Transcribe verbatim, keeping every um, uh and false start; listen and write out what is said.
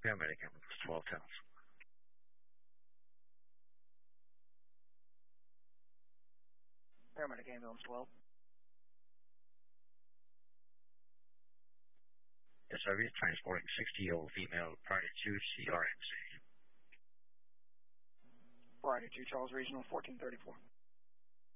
Paramedic ambulance twelve Towns. Paramedic ambulance twelve. Yes, sir. We're transporting sixty-year-old female priority two C R M C. Priority two Charles Regional fourteen thirty-four.